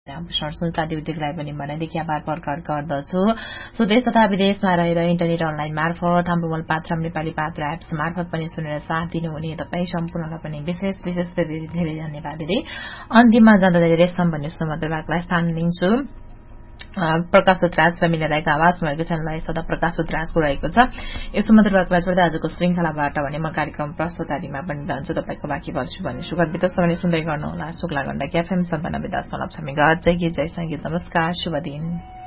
आभूषण सुनचाँदी उद्योगलाई पनि भनेदेखि आभार प्रकट गर्दछु। सो देश तथा विदेशमा रहेर इन्टरनेट अनलाइन मार्फत हाम्रो मूलपात्र नेपाली पात्र एप्स मार्फत पनि सुनेर साथ दिनुहुने तपाईँ सम्पूर्णलाई पनि विशेष धेरै धन्यवाद दिँदै अन्तिममा जाँदा रेशम भन्ने सुमधुरवाकलाई स्थान लिन्छु। प्रकाश उद्राज र मिलेर आवाजमा भएको च्यानललाई सदा प्रकाश उद्राजको रहेको छ। यो सुमधुरवाकलाई छोड्दै आजको श्रृंखलाबाट भने म कार्यक्रम प्रस्तुतारीमा पनि रहन्छु। तपाईँको बाँकी वर्ष भन्ने सुखद बितोस् भने सुन्दै गर्नुहोला शुक्ला गण्डकी FM 97.6 मेगाहर्ज। जय गीत जय संगीत। नमस्कार, शुभ दिन।